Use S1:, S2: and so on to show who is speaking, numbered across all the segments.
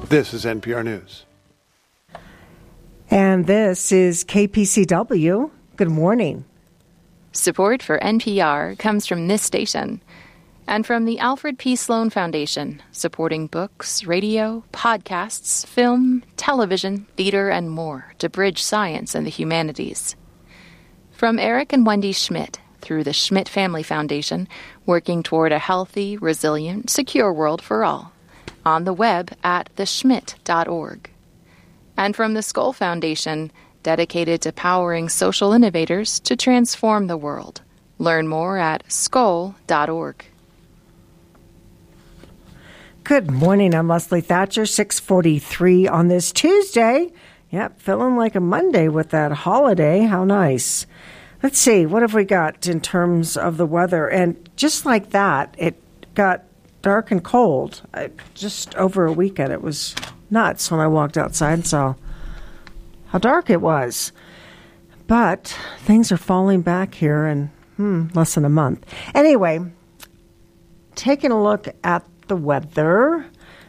S1: This is NPR News.
S2: And this is KPCW. Good morning.
S3: Support for NPR comes from this station and from the Alfred P. Sloan Foundation, supporting books, radio, podcasts, film, television, theater, and more to bridge science and the humanities. From Eric and Wendy Schmidt through the Schmidt Family Foundation, working toward a healthy, resilient, secure world for all. On the web at theschmidt.org. And from the Skoll Foundation, dedicated to powering social innovators to transform the world. Learn more at skoll.org.
S2: Good morning. I'm Leslie Thatcher, 6:43 on this Tuesday. Yep, feeling like a Monday with that holiday. How nice. Let's see, what have we got in terms of the weather? And just like that, it got dark and cold. Just over a weekend, it was nuts when I walked outside and saw how dark it was. But things are falling back here in less than a month. Anyway, taking a look at the weather.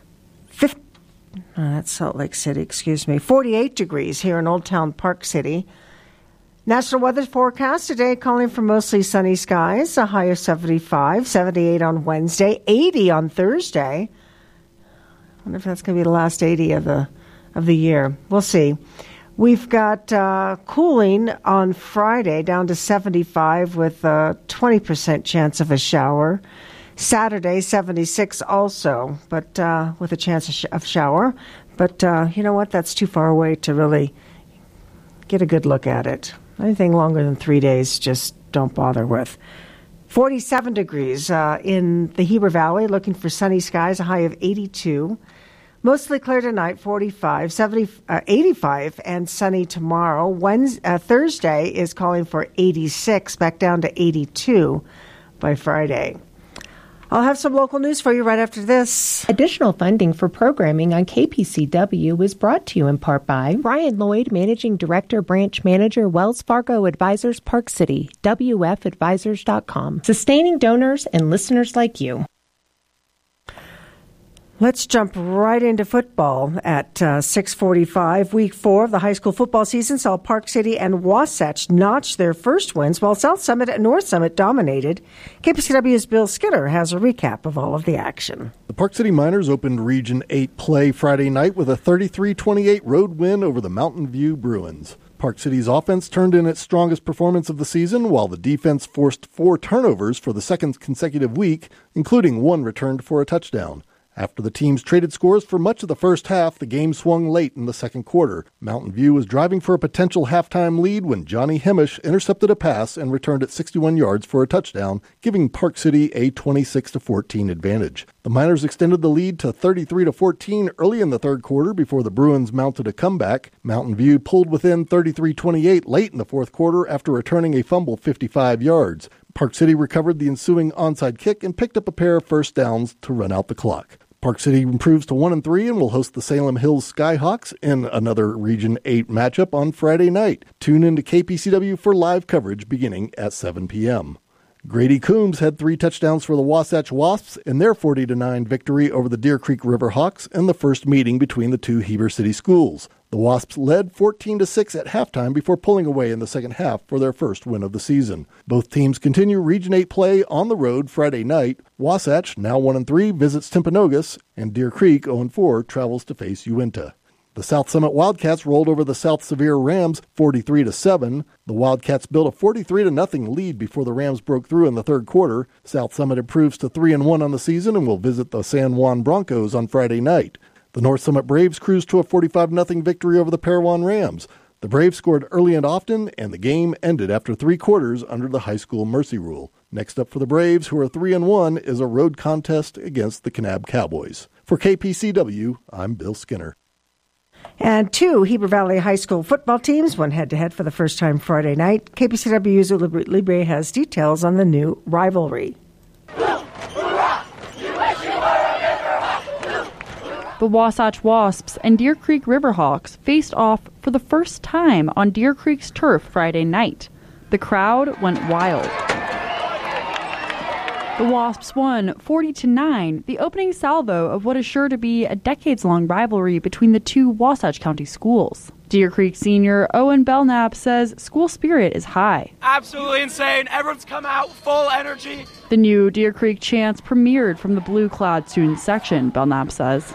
S2: That's Salt Lake City, 48 degrees here in Old Town Park City. National weather forecast today calling for mostly sunny skies, a high of 75, 78 on Wednesday, 80 on Thursday. I wonder if that's going to be the last 80 of the year. We'll see. We've got cooling on Friday down to 75 with a 20% chance of a shower. Saturday, 76 also, but with a chance of shower. But you know what? That's too far away to really get a good look at it. Anything longer than 3 days, just don't bother with. 47 degrees in the Heber Valley, looking for sunny skies, a high of 82. Mostly clear tonight, 45, 85, and sunny tomorrow. Thursday is calling for 86, back down to 82 by Friday. I'll have some local news for you right after this.
S4: Additional funding for programming on KPCW is brought to you in part by Brian Lloyd, Managing Director, Branch Manager, Wells Fargo Advisors, Park City, WFadvisors.com. Sustaining donors and listeners like you.
S2: Let's jump right into football at 6:45. Week 4 of the high school football season saw Park City and Wasatch notch their first wins, while South Summit and North Summit dominated. KPCW's Bill Skinner has a recap of all of the action.
S5: The Park City Miners opened Region 8 play Friday night with a 33-28 road win over the Mountain View Bruins. Park City's offense turned in its strongest performance of the season, while the defense forced 4 turnovers for the second consecutive week, including 1 returned for a touchdown. After the teams traded scores for much of the first half, the game swung late in the second quarter. Mountain View was driving for a potential halftime lead when Johnny Hemish intercepted a pass and returned it 61 yards for a touchdown, giving Park City a 26-14 advantage. The Miners extended the lead to 33-14 early in the third quarter before the Bruins mounted a comeback. Mountain View pulled within 33-28 late in the fourth quarter after returning a fumble 55 yards. Park City recovered the ensuing onside kick and picked up a pair of first downs to run out the clock. Park City improves to 1-3 and will host the Salem Hills Skyhawks in another Region 8 matchup on Friday night. Tune in to KPCW for live coverage beginning at 7 p.m. Grady Coombs had 3 touchdowns for the Wasatch Wasps in their 40-9 victory over the Deer Creek Riverhawks in the first meeting between the two Heber City schools. The Wasps led 14-6 at halftime before pulling away in the second half for their first win of the season. Both teams continue Region 8 play on the road Friday night. Wasatch, now 1-3, visits Timpanogos, and Deer Creek, 0-4, travels to face Uinta. The South Summit Wildcats rolled over the South Sevier Rams 43-7. The Wildcats built a 43-0 lead before the Rams broke through in the third quarter. South Summit improves to 3-1 on the season and will visit the San Juan Broncos on Friday night. The North Summit Braves cruised to a 45-0 victory over the Parowan Rams. The Braves scored early and often, and the game ended after 3 quarters under the high school mercy rule. Next up for the Braves, who are 3-1, is a road contest against the Kanab Cowboys. For KPCW, I'm Bill Skinner.
S2: And 2 Heber Valley High School football teams went head-to-head for the first time Friday night. KPCW's Libre has details on the new rivalry.
S6: The Wasatch Wasps and Deer Creek Riverhawks faced off for the first time on Deer Creek's turf Friday night. The crowd went wild. The Wasps won 40-9, the opening salvo of what is sure to be a decades-long rivalry between the two Wasatch County schools. Deer Creek senior Owen Belknap says school spirit is high.
S1: Absolutely insane. Everyone's come out full energy.
S6: The new Deer Creek chants premiered from the blue-clad student section, Belknap says.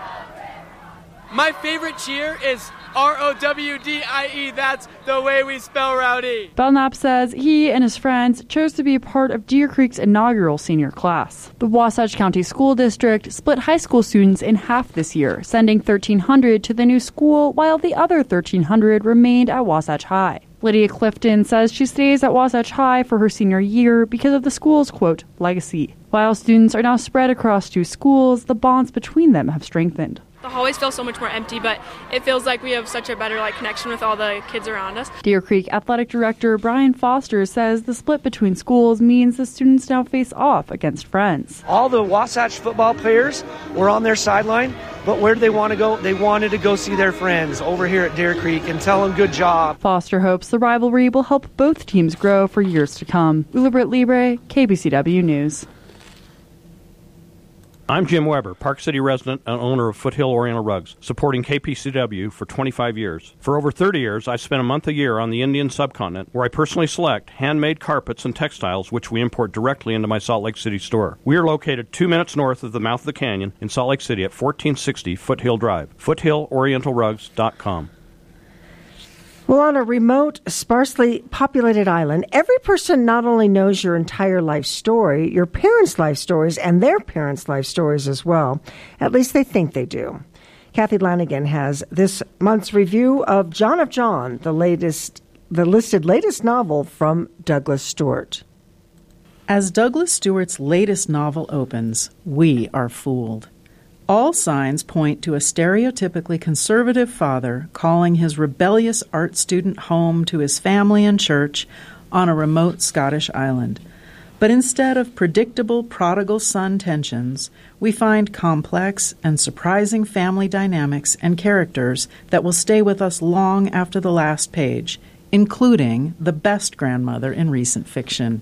S1: My favorite cheer is ROWDIE. That's the way we spell rowdy.
S6: Belknap says he and his friends chose to be a part of Deer Creek's inaugural senior class. The Wasatch County School District split high school students in half this year, sending 1,300 to the new school while the other 1,300 remained at Wasatch High. Lydia Clifton says she stays at Wasatch High for her senior year because of the school's, quote, legacy. While students are now spread across two schools, the bonds between them have strengthened.
S7: The hallways feel so much more empty, but it feels like we have such a better connection with all the kids around us.
S6: Deer Creek Athletic Director Brian Foster says the split between schools means the students now face off against friends.
S8: All the Wasatch football players were on their sideline, but where did they want to go? They wanted to go see their friends over here at Deer Creek and tell them good job.
S6: Foster hopes the rivalry will help both teams grow for years to come. Ulibrit Libre, KBCW News.
S9: I'm Jim Weber, Park City resident and owner of Foothill Oriental Rugs, supporting KPCW for 25 years. For over 30 years, I spent a month a year on the Indian subcontinent, where I personally select handmade carpets and textiles, which we import directly into my Salt Lake City store. We are located 2 minutes north of the mouth of the canyon in Salt Lake City at 1460 Foothill Drive. FoothillOrientalRugs.com.
S2: Well, on a remote, sparsely populated island, every person not only knows your entire life story, your parents' life stories, and their parents' life stories as well. At least they think they do. Kathy Lanigan has this month's review of John of John, the listed latest novel from Douglas Stewart.
S10: As Douglas Stewart's latest novel opens, we are fooled. All signs point to a stereotypically conservative father calling his rebellious art student home to his family and church on a remote Scottish island. But instead of predictable prodigal son tensions, we find complex and surprising family dynamics and characters that will stay with us long after the last page, including the best grandmother in recent fiction.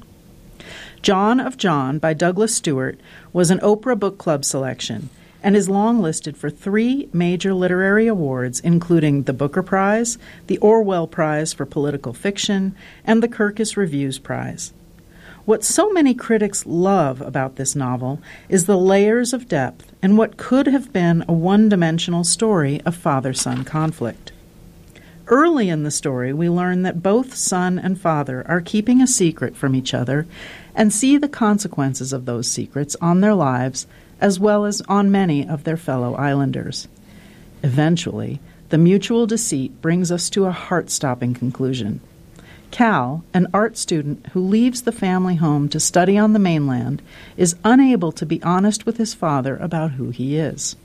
S10: John of John by Douglas Stewart was an Oprah Book Club selection and is long-listed for 3 major literary awards, including the Booker Prize, the Orwell Prize for Political Fiction, and the Kirkus Reviews Prize. What so many critics love about this novel is the layers of depth in what could have been a one-dimensional story of father-son conflict. Early in the story, we learn that both son and father are keeping a secret from each other and see the consequences of those secrets on their lives as well as on many of their fellow islanders. Eventually, the mutual deceit brings us to a heart-stopping conclusion. Cal, an art student who leaves the family home to study on the mainland, is unable to be honest with his father about who he is.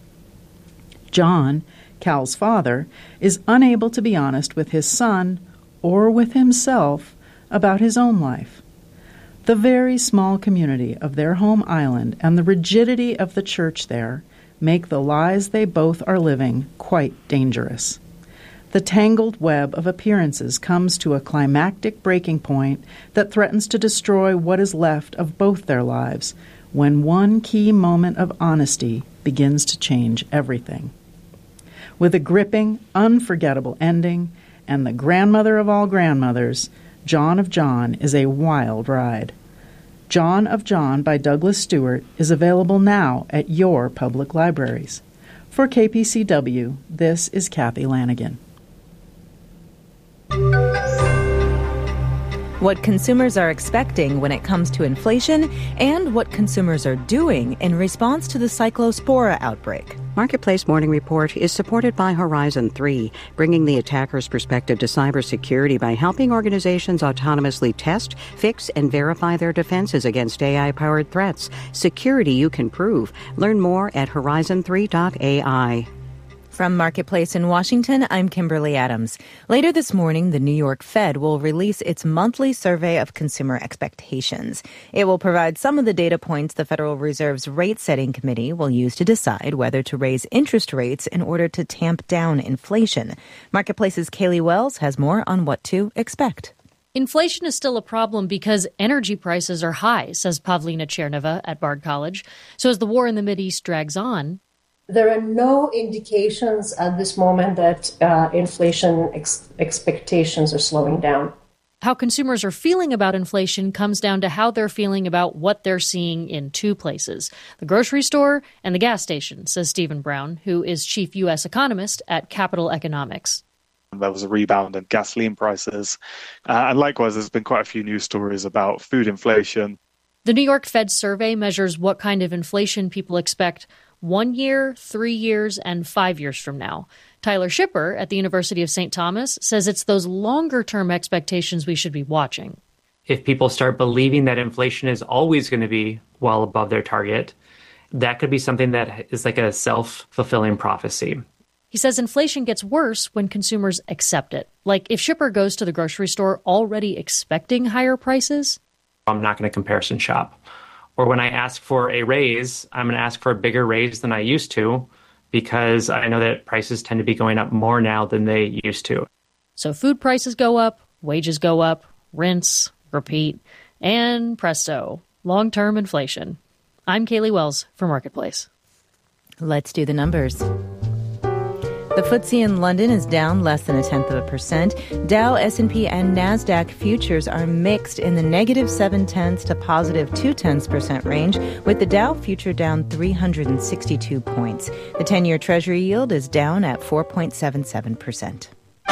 S10: John, Cal's father, is unable to be honest with his son or with himself about his own life. The very small community of their home island and the rigidity of the church there make the lies they both are living quite dangerous. The tangled web of appearances comes to a climactic breaking point that threatens to destroy what is left of both their lives when one key moment of honesty begins to change everything. With a gripping, unforgettable ending and the grandmother of all grandmothers, John of John is a wild ride. John of John by Douglas Stewart is available now at your public libraries. For KPCW, this is Kathy Lanigan.
S11: What consumers are expecting when it comes to inflation and what consumers are doing in response to the Cyclospora outbreak.
S12: Marketplace Morning Report is supported by Horizon 3, bringing the attacker's perspective to cybersecurity by helping organizations autonomously test, fix, and verify their defenses against AI-powered threats. Security you can prove. Learn more at horizon3.ai.
S11: From Marketplace in Washington, I'm Kimberly Adams. Later this morning, the New York Fed will release its monthly survey of consumer expectations. It will provide some of the data points the Federal Reserve's rate-setting committee will use to decide whether to raise interest rates in order to tamp down inflation. Marketplace's Kaylee Wells has more on what to expect.
S13: Inflation is still a problem because energy prices are high, says Pavlina Cherneva at Bard College. So as the war in the Mideast drags on,
S14: there are no indications at this moment that inflation expectations are slowing down.
S13: How consumers are feeling about inflation comes down to how they're feeling about what they're seeing in two places, the grocery store and the gas station, says Stephen Brown, who is chief U.S. economist at Capital Economics.
S15: There was a rebound in gasoline prices. And likewise, there's been quite a few news stories about food inflation.
S13: The New York Fed survey measures what kind of inflation people expect 1 year, 3 years, and 5 years from now. Tyler Schipper at the University of St. Thomas says it's those longer-term expectations we should be watching.
S16: If people start believing that inflation is always going to be well above their target, that could be something that is like a self-fulfilling prophecy.
S13: He says inflation gets worse when consumers accept it. Like if Schipper goes to the grocery store already expecting higher prices.
S16: I'm not going to comparison shop. Or when I ask for a raise, I'm going to ask for a bigger raise than I used to because I know that prices tend to be going up more now than they used to.
S13: So food prices go up, wages go up, rinse, repeat, and presto, long-term inflation. I'm Kaylee Wells for Marketplace.
S11: Let's do the numbers. The FTSE in London is down less than 0.1%. Dow, S&P, and NASDAQ futures are mixed in the negative 0.7 to positive 0.2% range, with the Dow future down 362 points. The 10-year Treasury yield is down at 4.77%.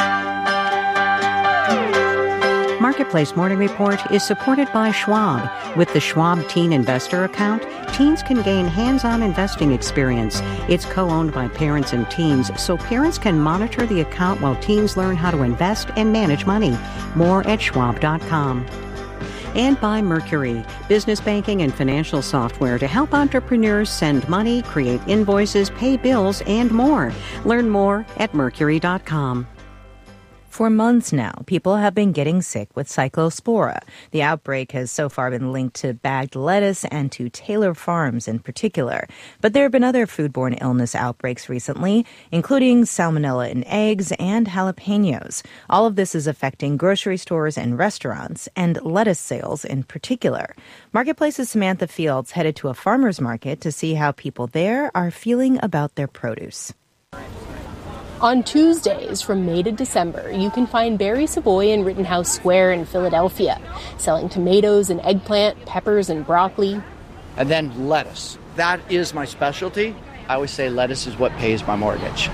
S12: Marketplace Morning Report is supported by Schwab. With the Schwab Teen Investor Account, teens can gain hands-on investing experience. It's co-owned by parents and teens, so parents can monitor the account while teens learn how to invest and manage money. More at schwab.com. And by Mercury, business banking and financial software to help entrepreneurs send money, create invoices, pay bills, and more. Learn more at mercury.com.
S11: For months now, people have been getting sick with Cyclospora. The outbreak has so far been linked to bagged lettuce and to Taylor Farms in particular. But there have been other foodborne illness outbreaks recently, including salmonella in eggs and jalapenos. All of this is affecting grocery stores and restaurants, and lettuce sales in particular. Marketplace's Samantha Fields headed to a farmer's market to see how people there are feeling about their produce.
S17: On Tuesdays from May to December, you can find Barry Savoy in Rittenhouse Square in Philadelphia, selling tomatoes and eggplant, peppers and broccoli.
S18: And then lettuce. That is my specialty. I always say lettuce is what pays my mortgage.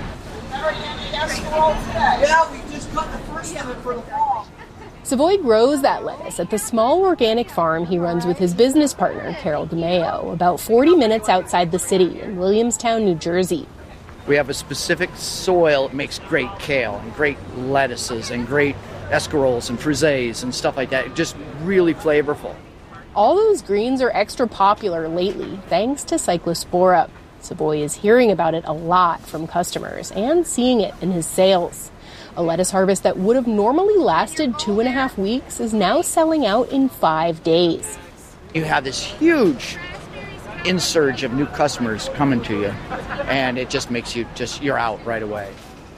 S19: Yeah, we just cut the first of it for the fall.
S17: Savoy grows that lettuce at the small organic farm he runs with his business partner, Carol DeMeo, about 40 minutes outside the city in Williamstown, New Jersey.
S18: We have a specific soil that makes great kale and great lettuces and great escaroles and frises and stuff like that. Just really flavorful.
S17: All those greens are extra popular lately thanks to Cyclospora. Savoy is hearing about it a lot from customers and seeing it in his sales. A lettuce harvest that would have normally lasted 2.5 weeks is now selling out in 5 days.
S18: You have this huge insurge of new customers coming to you, and it just makes you you're out right away.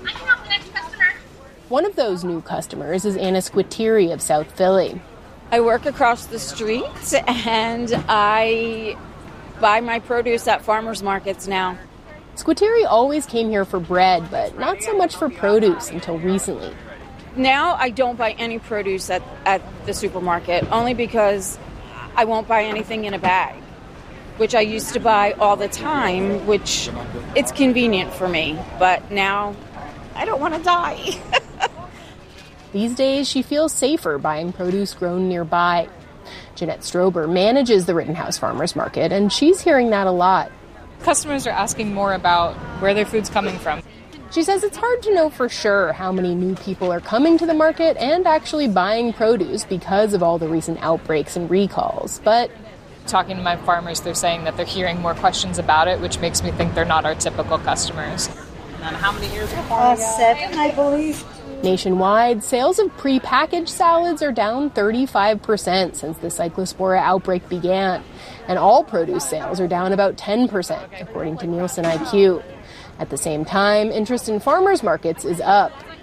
S17: One of those new customers is Anna Squitieri of South Philly.
S20: I work across the street, and I buy my produce at farmers markets now.
S17: Squitieri always came here for bread, but not so much for produce until recently.
S20: Now I don't buy any produce at the supermarket, only because I won't buy anything in a bag, which I used to buy all the time, which it's convenient for me. But now I don't want to die.
S17: These days, she feels safer buying produce grown nearby. Jeanette Strober manages the Rittenhouse Farmers Market, and she's hearing that a lot.
S21: Customers are asking more about where their food's coming from.
S17: She says it's hard to know for sure how many new people are coming to the market and actually buying produce because of all the recent outbreaks and recalls, but
S21: talking to my farmers, they're saying that they're hearing more questions about it, which makes me think they're not our typical customers.
S19: And how many years are 7, I believe.
S17: Nationwide, sales of pre-packaged salads are down 35% since the Cyclospora outbreak began, and all produce sales are down about 10%, according to Nielsen IQ. At the same time, interest in farmers markets is up.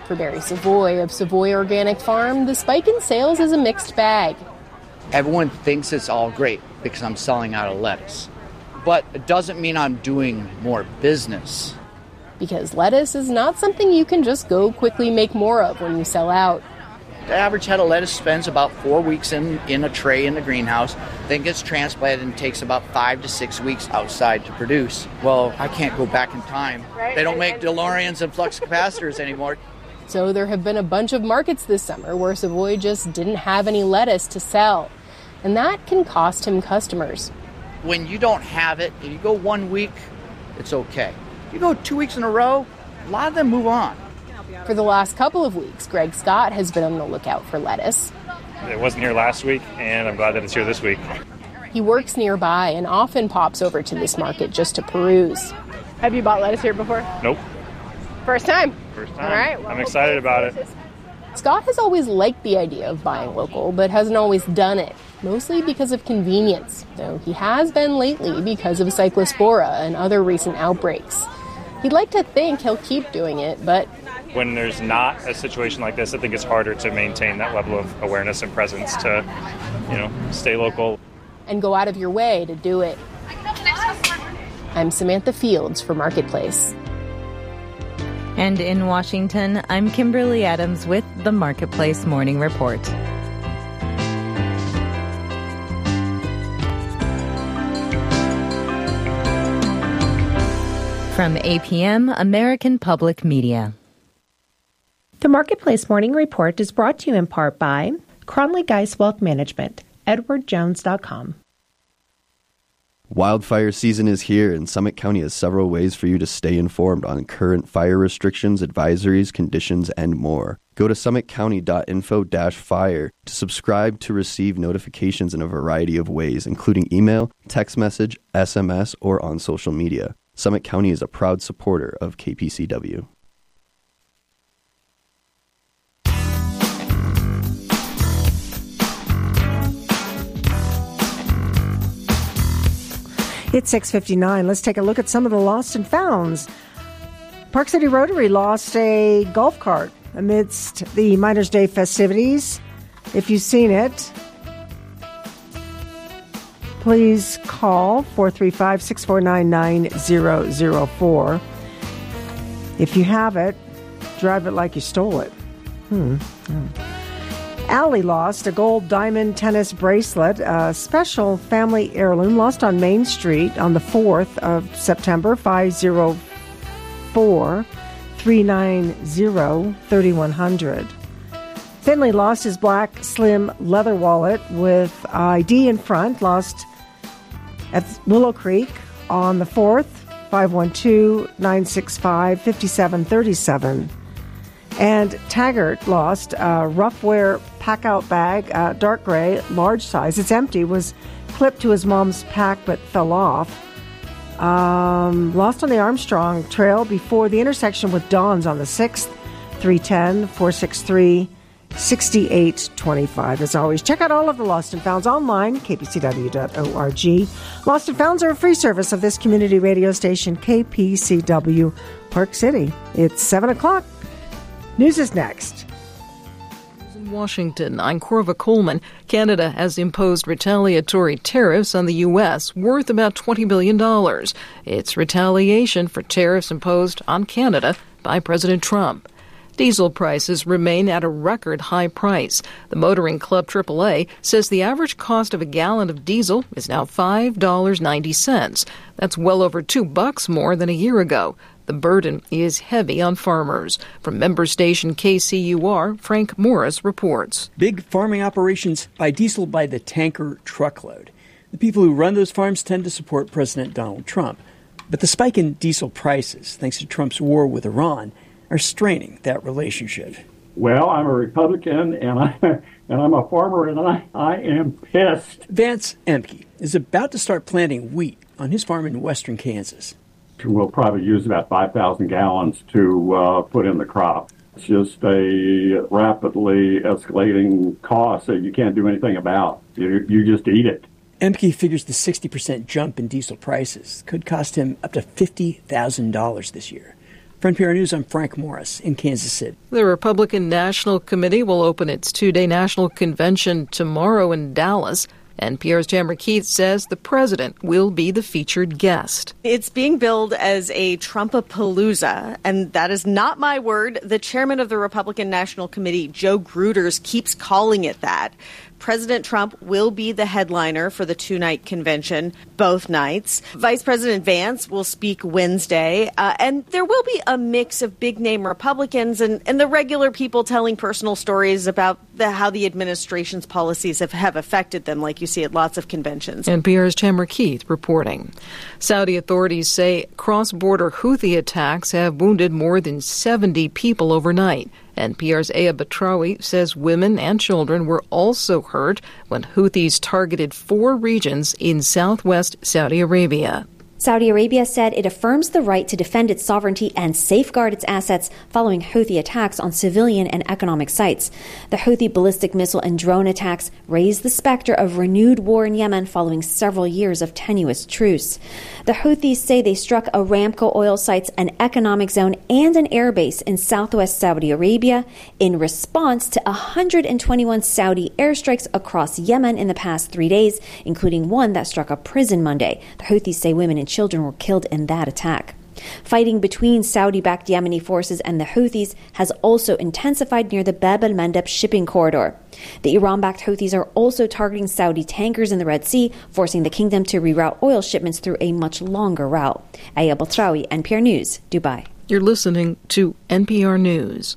S17: For Barry Savoy of Savoy Organic Farm, the spike in sales is a mixed bag.
S18: Everyone thinks it's all great because I'm selling out of lettuce. But it doesn't mean I'm doing more business.
S17: Because lettuce is not something you can just go quickly make more of when you sell out.
S18: The average head of lettuce spends about 4 weeks in a tray in the greenhouse, then gets transplanted and takes about 5 to 6 weeks outside to produce. Well, I can't go back in time. They don't make DeLoreans and flux capacitors anymore.
S17: So there have been a bunch of markets this summer where Savoy just didn't have any lettuce to sell. And that can cost him customers.
S18: When you don't have it, and you go 1 week, it's okay. You go 2 weeks in a row, a lot of them move on.
S17: For the last couple of weeks, Greg Scott has been on the lookout for lettuce.
S3: It wasn't here last week, and I'm glad that it's here this week.
S17: He works nearby and often pops over to this market just to peruse. Have you bought lettuce here before?
S3: Nope.
S17: First time?
S3: First time.
S17: All right. Well,
S3: I'm excited about it.
S17: Scott has always liked the idea of buying local, but hasn't always done it, mostly because of convenience, though he has been lately because of Cyclospora and other recent outbreaks. He'd like to think he'll keep doing it, but
S3: when there's not a situation like this, I think it's harder to maintain that level of awareness and presence to, stay local.
S17: And go out of your way to do it. I'm Samantha Fields for Marketplace.
S11: And in Washington, I'm Kimberly Adams with the Marketplace Morning Report. From APM, American Public Media.
S4: The Marketplace Morning Report is brought to you in part by Cronley Geis Wealth Management, edwardjones.com.
S22: Wildfire season is here, and Summit County has several ways for you to stay informed on current fire restrictions, advisories, conditions, and more. Go to summitcounty.info-fire to subscribe to receive notifications in a variety of ways, including email, text message, SMS, or on social media. Summit County is a proud supporter of KPCW.
S2: It's 6:59. Let's take a look at some of the lost and founds. Park City Rotary lost a golf cart amidst the Miners' Day festivities. If you've seen it, please call 435-649-9004. If you have it, drive it like you stole it. Allie lost a gold diamond tennis bracelet, a special family heirloom lost on Main Street on the 4th of September, 504-390-3100. Finley lost his black slim leather wallet with ID in front, lost at Willow Creek on the 4th, 512-965-5737. And Taggart lost a Roughwear pack-out bag, dark gray, large size. It's empty, was clipped to his mom's pack but fell off. Lost on the Armstrong Trail before the intersection with Dawn's on the 6th, 310-463-6825. As always, check out all of the Lost and Founds online, kpcw.org. Lost and Founds are a free service of this community radio station, KPCW Park City. It's 7 o'clock. News is next.
S23: In Washington, I'm Corva Coleman. Canada has imposed retaliatory tariffs on the U.S. worth about $20 billion. It's retaliation for tariffs imposed on Canada by President Trump. Diesel prices remain at a record high price. The Motoring Club AAA says the average cost of a gallon of diesel is now $5.90. That's well over $2 more than a year ago. The burden is heavy on farmers. From member station KCUR, Frank Morris reports.
S24: Big farming operations buy diesel by the tanker truckload. The people who run those farms tend to support President Donald Trump. But the spike in diesel prices, thanks to Trump's war with Iran, are straining that relationship.
S25: Well, I'm a Republican, and I'm a farmer, and I am pissed.
S24: Vance Emke is about to start planting wheat on his farm in western Kansas.
S25: We'll probably use about 5,000 gallons to put in the crop. It's just a rapidly escalating cost that you can't do anything about. You just eat it.
S24: Emke figures the 60% jump in diesel prices could cost him up to $50,000 this year. For NPR News, I'm Frank Morris in Kansas City.
S23: The Republican National Committee will open its two-day national convention tomorrow in Dallas. NPR's Tamara Keith says the president will be the featured guest.
S1: It's being billed as a Trumpapalooza, and that is not my word. The chairman of the Republican National Committee, Joe Gruters, keeps calling it that. President Trump will be the headliner for the two-night convention, both nights. Vice President Vance will speak Wednesday, and there will be a mix of big-name Republicans and the regular people telling personal stories about how the administration's policies have affected them, like you see at lots of conventions.
S23: NPR's Tamara Keith reporting. Saudi authorities say cross-border Houthi attacks have wounded more than 70 people overnight. NPR's Aya Batrawi says women and children were also hurt when Houthis targeted 4 regions in southwest Saudi Arabia.
S5: Saudi Arabia said it affirms the right to defend its sovereignty and safeguard its assets following Houthi attacks on civilian and economic sites. The Houthi ballistic missile and drone attacks raised the specter of renewed war in Yemen following several years of tenuous truce. The Houthis say they struck Aramco oil sites, an economic zone, and an airbase in southwest Saudi Arabia in response to 121 Saudi airstrikes across Yemen in the past 3 days, including one that struck a prison Monday. The Houthis say women and children were killed in that attack. Fighting between Saudi-backed Yemeni forces and the Houthis has also intensified near the Bab el-Mandeb shipping corridor. The Iran-backed Houthis are also targeting Saudi tankers in the Red Sea, forcing the kingdom to reroute oil shipments through a much longer route. Aya Batrawi, NPR News, Dubai.
S23: You're listening to NPR News.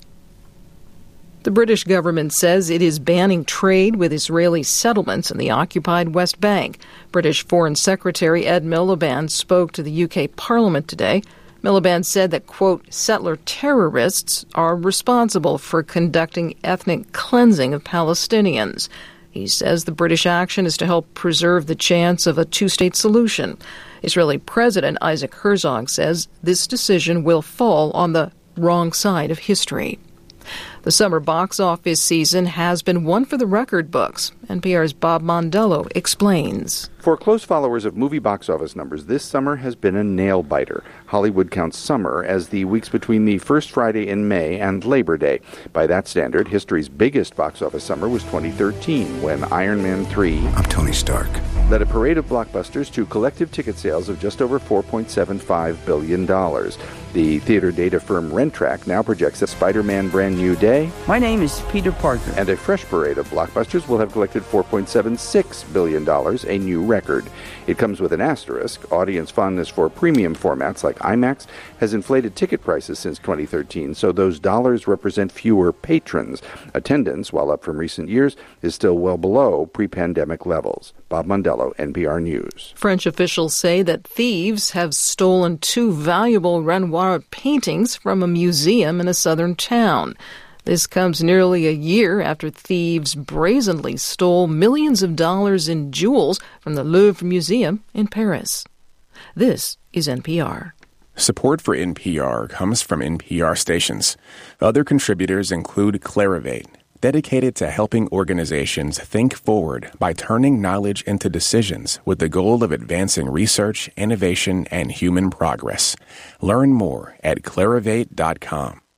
S23: The British government says it is banning trade with Israeli settlements in the occupied West Bank. British Foreign Secretary Ed Miliband spoke to the UK Parliament today. Miliband said that, quote, settler terrorists are responsible for conducting ethnic cleansing of Palestinians. He says the British action is to help preserve the chance of a two-state solution. Israeli President Isaac Herzog says this decision will fall on the wrong side of history. The summer box office season has been one for the record books. NPR's Bob Mondello explains.
S6: For close followers of movie box office numbers, this summer has been a nail-biter. Hollywood counts summer as the weeks between the first Friday in May and Labor Day. By that standard, history's biggest box office summer was 2013, when Iron Man 3...
S7: I'm Tony Stark.
S6: ...led a parade of blockbusters to collective ticket sales of just over $4.75 billion. The theater data firm Rentrack now projects a Spider-Man Brand New Day...
S8: My name is Peter Parker.
S6: ...and a fresh parade of blockbusters will have collected $4.76 billion, a new record. It comes with an asterisk. Audience fondness for premium formats like IMAX has inflated ticket prices since 2013, so those dollars represent fewer patrons. Attendance, while up from recent years, is still well below pre-pandemic levels. Bob Mondello, NPR News.
S23: French officials say that thieves have stolen 2 valuable Renoir paintings from a museum in a southern town. This comes nearly a year after thieves brazenly stole millions of dollars in jewels from the Louvre Museum in Paris. This is NPR.
S26: Support for NPR comes from NPR stations. Other contributors include Clarivate, dedicated to helping organizations think forward by turning knowledge into decisions with the goal of advancing research, innovation, and human progress. Learn more at Clarivate.com.